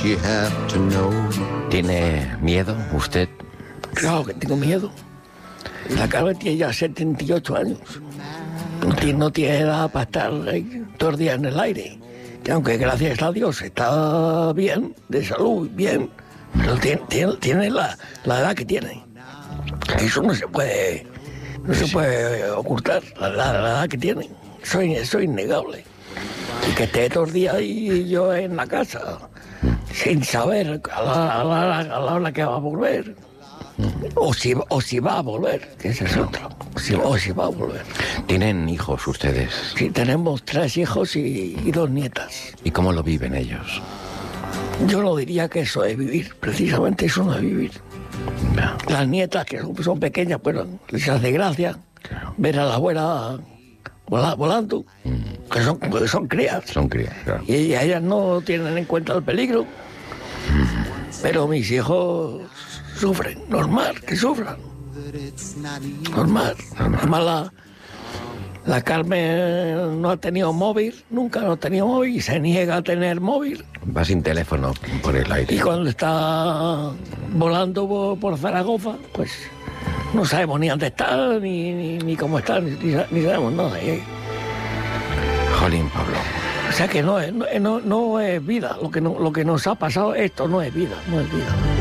You have to know. ¿Tiene miedo usted? Claro que tengo miedo. La Carmen tiene ya 78 años. No tiene edad para estar ahí todos los días en el aire. Que aunque gracias a Dios está bien, de salud, bien, pero tiene la edad que tiene. Eso no se puede ocultar, la edad que tiene. Eso es innegable. Y que esté todos los días ahí yo en la casa, sin saber a la hora que va a volver. O si va a volver, que ese es otro. O si va a volver. ¿Tienen hijos ustedes? Sí, tenemos 3 hijos y 2 nietas. ¿Y cómo lo viven ellos? Yo no diría que eso es vivir, precisamente eso no es vivir. Ya. Las nietas, que son pequeñas, pues les hace gracia ver a la abuela volando, que son crías. Son crías, claro. Y ellas no tienen en cuenta el peligro. Pero mis hijos sufren, normal que sufran. Normal. Además, la Carmen no ha tenido móvil, nunca no ha tenido móvil y se niega a tener móvil. Va sin teléfono por el aire. Y cuando está volando por Zaragoza, pues no sabemos ni dónde está, ni cómo está, ni sabemos nada. Jolín, Pablo. O sea que no es vida. Lo que nos ha pasado, esto no es vida, no es vida.